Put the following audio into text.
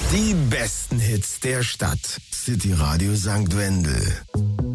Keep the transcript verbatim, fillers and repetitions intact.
Die besten Hits der Stadt. City Radio Sankt Wendel.